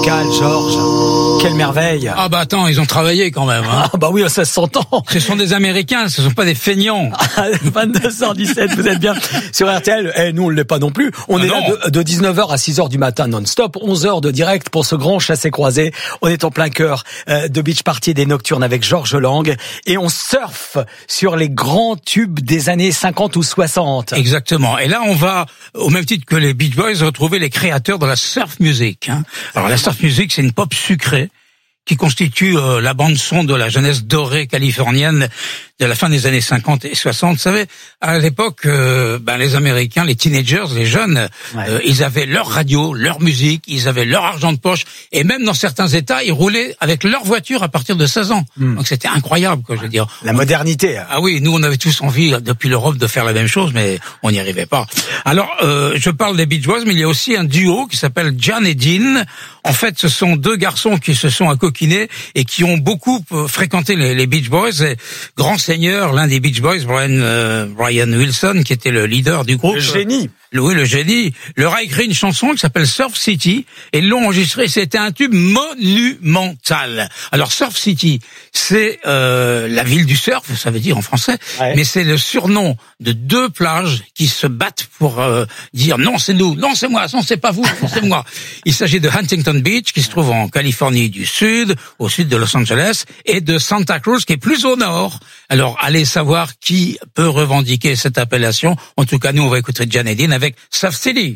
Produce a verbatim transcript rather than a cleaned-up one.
vocal, Georges. Quelle merveille. Ah bah attends, ils ont travaillé quand même. Hein. Ah bah oui, ça s'entend. Ce sont des Américains, ce sont pas des feignants. vingt-deux heures dix-sept, vous êtes bien sur R T L. Et nous, on ne l'est pas non plus. On ah est non. là de, de dix-neuf heures à six heures du matin non-stop, onze heures de direct pour ce grand chassé-croisé. On est en plein cœur euh, de Beach Party des Nocturnes avec Georges Lang et on surfe sur les grands tubes des années cinquante ou soixante. Exactement. Et là, on va, au même titre que les Beach Boys, retrouver les créateurs de la surf music. Hein. Alors la surf music, c'est une pop sucrée qui constitue euh, la bande-son de la jeunesse dorée californienne de la fin des années cinquante et soixante. Vous savez, à l'époque, euh, ben, les Américains, les teenagers, les jeunes, ouais. euh, ils avaient leur radio, leur musique, ils avaient leur argent de poche, et même dans certains États, ils roulaient avec leur voiture à partir de seize ans. Mm. Donc c'était incroyable, quoi, je veux dire. La modernité. Ah oui, nous on avait tous envie, depuis l'Europe, de faire la même chose, mais on n'y arrivait pas. Alors, euh, je parle des Beach Boys, mais il y a aussi un duo qui s'appelle Jan et Dean. En fait, ce sont deux garçons qui se sont accoquinés et qui ont beaucoup fréquenté les, les Beach Boys. Et grand seigneur, l'un des Beach Boys, Brian, euh, Brian Wilson, qui était le leader du groupe. Le génie. Oui, le génie. Leur a écrit une chanson qui s'appelle Surf City et ils l'ont enregistrée. C'était un tube monumental. Alors Surf City, c'est euh, la ville du surf, ça veut dire en français, ouais. mais c'est le surnom de deux plages qui se battent pour euh, dire non, c'est nous, non, c'est moi, non, c'est pas vous, non, c'est moi. Il s'agit de Huntington Beach, qui se trouve en Californie du Sud, au sud de Los Angeles, et de Santa Cruz, qui est plus au nord. Alors, allez savoir qui peut revendiquer cette appellation. En tout cas, nous, on va écouter Jan et Dean avec Surf City.